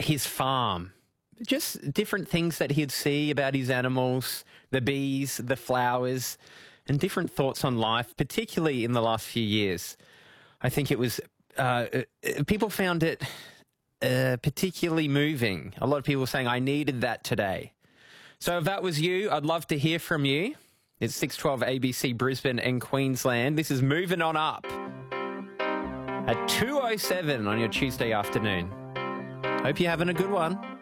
his farm. Just different things that he'd see about his animals, the bees, the flowers, and different thoughts on life, particularly in the last few years. I think it was, people found it particularly moving. A lot of people saying, I needed that today. So if that was you, I'd love to hear from you. It's 612 ABC Brisbane and Queensland. This is Moving On Up at 2:07 on your Tuesday afternoon. Hope you're having a good one.